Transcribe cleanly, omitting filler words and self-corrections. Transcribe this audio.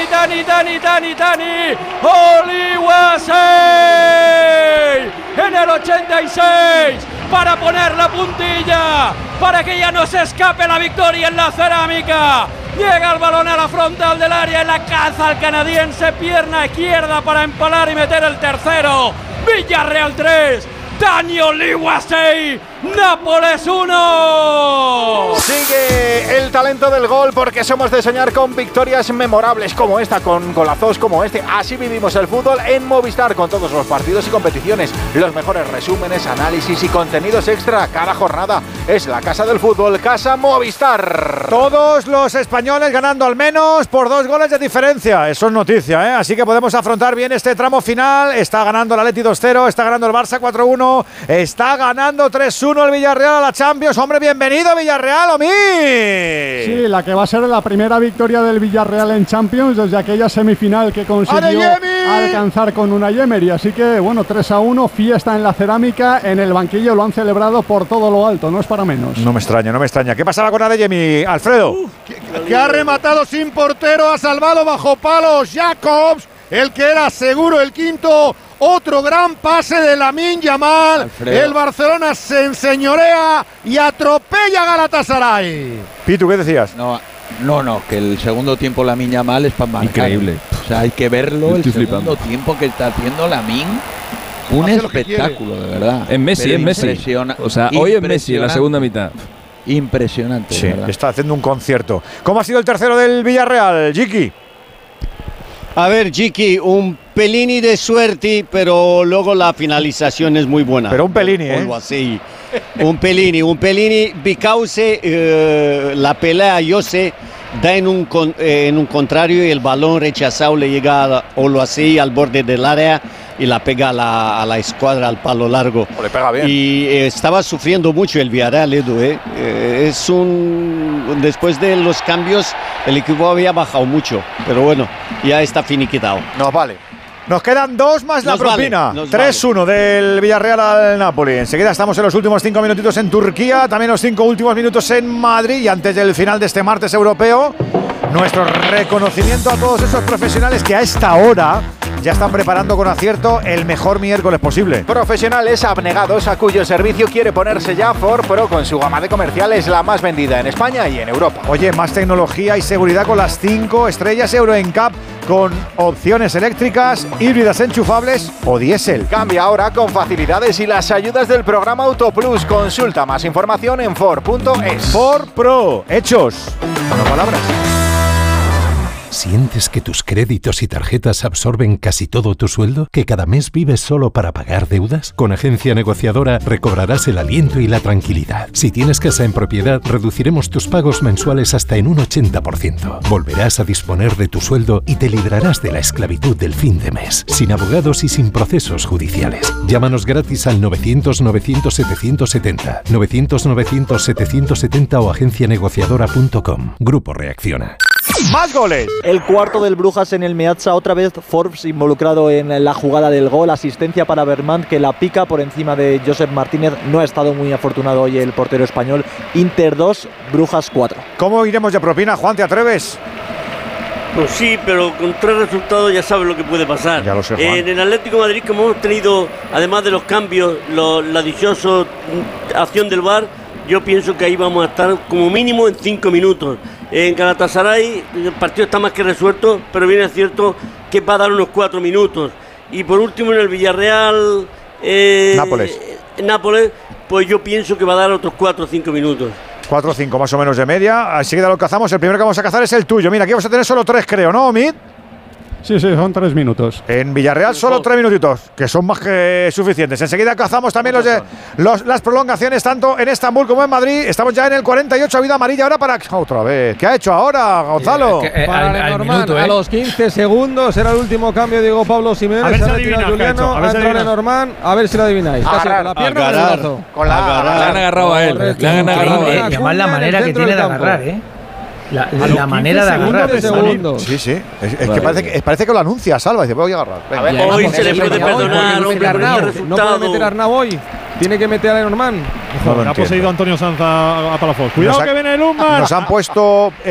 Dani Oluwaseyi en el 86 para poner la puntilla, para que ya no se escape la victoria en la cerámica. Llega el balón a la frontal del área y la caza al canadiense, pierna izquierda para empalar y meter el tercero. Villarreal 3, Dani Oluwaseyi, Nápoles 1. Sigue el talento del gol, porque somos de soñar con victorias memorables como esta, con golazos como este. Así vivimos el fútbol en Movistar, con todos los partidos y competiciones, los mejores resúmenes, análisis y contenidos extra cada jornada. Es la casa del fútbol, Casa Movistar. Todos los españoles ganando al menos por 2 goles de diferencia. Eso es noticia, ¿eh? Así que podemos afrontar bien este tramo final. Está ganando el Atleti 2-0, está ganando el Barça 4-1, está ganando 3-1 el Villarreal a la Champions. Hombre, bienvenido Villarreal, Omi. Sí, la que va a ser la primera victoria del Villarreal en Champions desde aquella semifinal que consiguió alcanzar con Unai Emery. Así que, bueno, 3-1, fiesta en la cerámica. En el banquillo lo han celebrado por todo lo alto, no es para menos. No me extraña. ¿Qué pasaba con Adeyemi, Alfredo? Que ha rematado sin portero, ha salvado bajo palos Jacobs, el que era seguro el quinto. Otro gran pase de Lamine Yamal. Alfredo. El Barcelona se enseñorea y atropella a Galatasaray. Pitu, ¿qué decías? No, que el segundo tiempo Lamine Yamal es para marcar. Increíble. O sea, hay que verlo, el segundo tiempo que está haciendo Lamine. Un espectáculo, de verdad. Es Messi. O sea, hoy es Messi en la segunda mitad. Impresionante. Sí, está haciendo un concierto. ¿Cómo ha sido el tercero del Villarreal, Jiki? A ver, Jiki, un pelini de suerte, pero luego la finalización es muy buena. Pero un pelini, ¿eh? Así. Un pelini, because la pelea, yo sé, da en un contrario y el balón rechazado le llega a Oluwaseyi al borde del área y la pega a la escuadra al palo largo. Le pega bien. Y estaba sufriendo mucho el Villarreal, Edu. Después de los cambios, el equipo había bajado mucho, pero bueno, ya está finiquitado. Nos vale. Nos quedan 2 más la propina. 3-1 del Villarreal al Napoli. Enseguida estamos en los últimos 5 minutitos en Turquía, también los 5 últimos minutos en Madrid, y antes del final de este martes europeo, nuestro reconocimiento a todos esos profesionales que a esta hora ya están preparando con acierto el mejor miércoles posible. Profesionales abnegados a cuyo servicio quiere ponerse ya Ford Pro, con su gama de comerciales la más vendida en España y en Europa. Oye, más tecnología y seguridad con las 5 estrellas Euro NCAP, con opciones eléctricas, híbridas enchufables o diésel. Cambia ahora con facilidades y las ayudas del programa Autoplus. Consulta más información en Ford.es. Ford Pro, hechos, no palabras. ¿Sientes que tus créditos y tarjetas absorben casi todo tu sueldo? ¿Que cada mes vives solo para pagar deudas? Con Agencia Negociadora recobrarás el aliento y la tranquilidad. Si tienes casa en propiedad, reduciremos tus pagos mensuales hasta en un 80%. Volverás a disponer de tu sueldo y te librarás de la esclavitud del fin de mes, sin abogados y sin procesos judiciales. Llámanos gratis al 900-900-770, 900-900-770 o agencianegociadora.com. Grupo Reacciona. ¡Más goles! El cuarto del Brujas en el Meazza, otra vez Forbes involucrado en la jugada del gol, asistencia para Bermant, que la pica por encima de Josep Martínez. No ha estado muy afortunado hoy el portero español. Inter 2, Brujas 4. ¿Cómo iremos de propina, Juan? ¿Te atreves? Pues sí, pero con 3 resultados ya sabes lo que puede pasar. Ya lo sé, Juan. En el Atlético de Madrid, como hemos tenido, además de los cambios, la dichosa acción del VAR, yo pienso que ahí vamos a estar como mínimo en 5 minutos. En Galatasaray el partido está más que resuelto, pero bien es cierto que va a dar unos 4 minutos. Y por último en el Villarreal Nápoles, pues yo pienso que va a dar otros 4 o 5 minutos. 4 o 5 más o menos de media. Enseguida lo cazamos. El primero que vamos a cazar es el tuyo. Mira, aquí vamos a tener solo 3, creo, ¿no, Omid? Sí, son 3 minutos. En Villarreal solo 3 minutitos, que son más que suficientes. Enseguida cazamos también las prolongaciones, tanto en Estambul como en Madrid. Estamos ya en el 48, ha habido amarilla ahora para... Otra vez. ¿Qué ha hecho ahora, Gonzalo? Para Lenormand, a los 15 segundos era el último cambio, Diego Pablo Simeone. A ver si lo adivina Juliano, a ver Lenormand, a ver si lo adivináis. Agarrar, la pierna con el brazo. Le han agarrado a él. Le han agarrado a él. Además la manera que tiene de agarrar, La manera de agarrar. Sí. Es que parece que lo anuncia Salva. Dice, voy a agarrar. A ver, hoy se le puede perdonar. No puede meter a Arnau hoy. Tiene que meter a Lenormand. Ha poseído Antonio Sanz a Palafox. Cuidado que viene el Umar. Nos han puesto